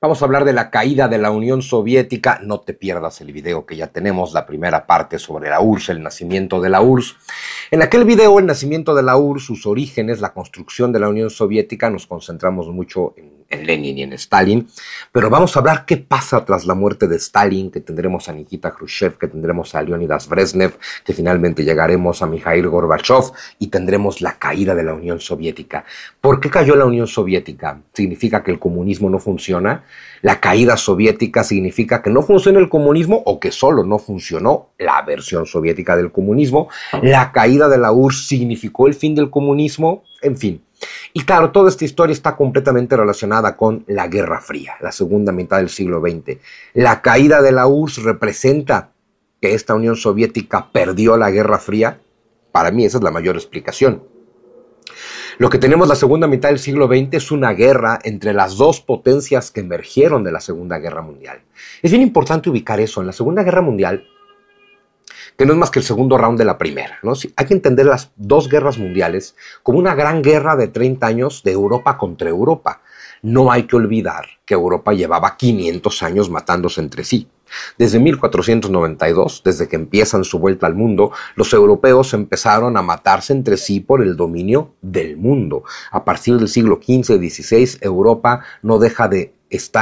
Vamos a hablar de la caída de la Unión Soviética. No te pierdas el video que ya tenemos, la primera parte sobre la URSS, el nacimiento de la URSS. En aquel video, el nacimiento de la URSS, sus orígenes, la construcción de la Unión Soviética, nos concentramos mucho en Lenin y en Stalin, pero vamos a hablar qué pasa tras la muerte de Stalin, que tendremos a Nikita Khrushchev, que tendremos a Leonidas Brezhnev, que finalmente llegaremos a Mikhail Gorbachev y tendremos la caída de la Unión Soviética. ¿Por qué cayó la Unión Soviética? ¿Significa que el comunismo no funciona? ¿La caída soviética significa que no funciona el comunismo o que solo no funcionó la versión soviética del comunismo? ¿La caída de la URSS significó el fin del comunismo? En fin. Y claro, toda esta historia está completamente relacionada con la Guerra Fría, la segunda mitad del siglo XX. La caída de la URSS representa que esta Unión Soviética perdió la Guerra Fría. Para mí esa es la mayor explicación. Lo que tenemos la segunda mitad del siglo XX es una guerra entre las dos potencias que emergieron de la Segunda Guerra Mundial. Es bien importante ubicar eso. En la Segunda Guerra Mundial, que no es más que el segundo round de la primera, ¿no? Hay que entender las dos guerras mundiales como una gran guerra de 30 años de Europa contra Europa. No hay que olvidar que Europa llevaba 500 años matándose entre sí. Desde 1492, desde que empiezan su vuelta al mundo, los europeos empezaron a matarse entre sí por el dominio del mundo. A partir del siglo XV y XVI, Europa no deja de estar